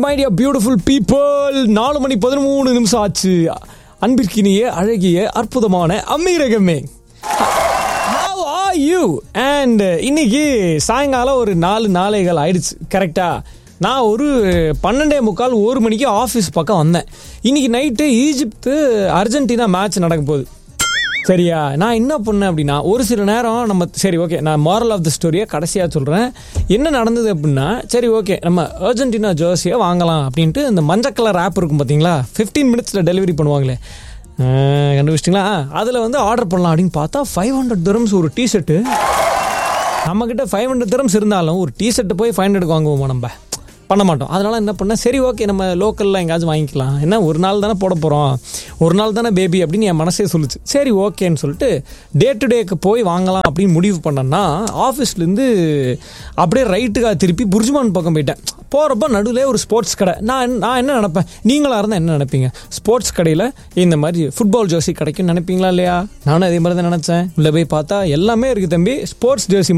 My dear beautiful people, 4:13 ஆச்சு. அன்பிற்கினிய அழகிய அற்புதமான அமீரகமே, how are you? And இன்னைக்கு சாயங்காலம் ஒரு 4:04 ஆயிடுச்சு கரெக்டா. நான் ஒரு 12:45 1 மணிக்கு ஆஃபீஸ் பக்கம் வந்தேன். இன்னைக்கு நைட்டு ஈஜிப்து அர்ஜென்டினா மேட்ச் நடக்க போகுது சரியா. நான் என்ன பண்ணேன் அப்படின்னா, ஒரு சில நேரம் நம்ம சரி ஓகே, நான் மாரல் ஆஃப் த ஸ்டோரியை கடைசியாக சொல்கிறேன். என்ன நடந்தது அப்படின்னா, சரி ஓகே நம்ம அர்ஜென்டினா ஜெர்சியை வாங்கலாம் அப்படின்ட்டு இந்த மஞ்சள் கலர் ஆப் இருக்கும் பார்த்தீங்களா, 15 மினிட்ஸில் டெலிவரி பண்ணுவாங்களே, கண்டுபிடிச்சிங்களா, அதில் வந்து ஆர்டர் பண்ணலாம் அப்படின்னு பார்த்தா 500 dirhams ஒரு டிஷர்ட்டு. நம்மக்கிட்ட 500 dirhams இருந்தாலும் ஒரு டிஷர்ட்டு போய் 500 வாங்குவோமா, நம்ம பண்ண மாட்டோம். அதனால் என்ன பண்ணேன், சரி ஓகே நம்ம லோக்கலில் எங்கேயாச்சும் வாங்கிக்கலாம், என்ன ஒரு நாள் தானே போட போகிறோம், ஒரு நாள் தானே பேபி அப்படின்னு என் மனசே சொல்லிச்சு. சரி ஓகேன்னு சொல்லிட்டு டே டு டேக்கு போய் வாங்கலாம் அப்படின்னு முடிவு பண்ணேன்னா, ஆஃபீஸ்லேருந்து அப்படியே ரைட்டுக்காக திருப்பி புர்ஜ்மான் பக்கம் போயிட்டேன். போகிறப்ப நடுவில் ஒரு ஸ்போர்ட்ஸ் கடை. நான் என்ன நினப்பேன், நீங்களாக இருந்தால் என்ன நினைப்பீங்க, ஸ்போர்ட்ஸ் கடையில் இந்த மாதிரி ஃபுட்பால் ஜெர்சி கிடைக்கும்னு நினைப்பீங்களா இல்லையா? நானும் அதே மாதிரி தான் நினச்சேன். உள்ளே போய் பார்த்தா எல்லாமே இருக்குது தம்பி, ஸ்போர்ட்ஸ் ஜெர்சி